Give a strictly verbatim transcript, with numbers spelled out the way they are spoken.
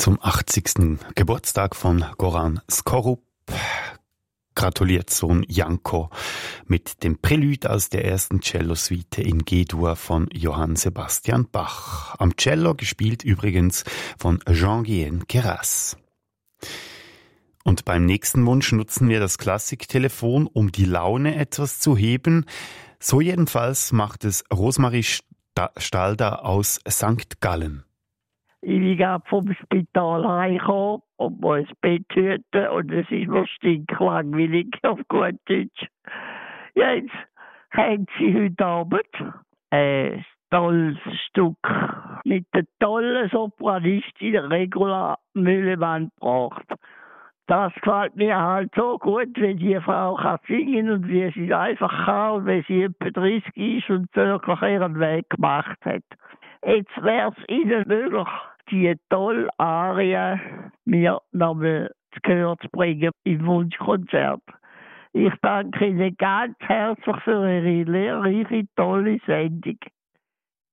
Zum achtzigsten Geburtstag von Goran Skorup gratuliert Sohn Janko mit dem Prälude aus der ersten Cellosuite in G-Dur von Johann Sebastian Bach. Am Cello gespielt übrigens von Jean-Guyen Queyras. Und beim nächsten Wunsch nutzen wir das Klassiktelefon, um die Laune etwas zu heben. So jedenfalls macht es Rosmarie Stalder aus Sankt Gallen. Ich bin gerade vom Spital heimgekommen und muss das Bett hüten und es ist mir stinklangweilig auf gut Deutsch. Jetzt haben sie heute Abend ein tolles Stück mit der tollen Sopranistin Regula Müllemann gebracht. Das gefällt mir halt so gut, wenn die Frau kann singen und wie sie es einfach kann, wenn sie etwa dreißig ist und wirklich ihren Weg gemacht hat. Jetzt wäre es Ihnen möglich, die tolle Arie mir nochmal zu Gehör zu bringen im Wunschkonzert. Ich danke Ihnen ganz herzlich für Ihre lehrreiche, tolle Sendung.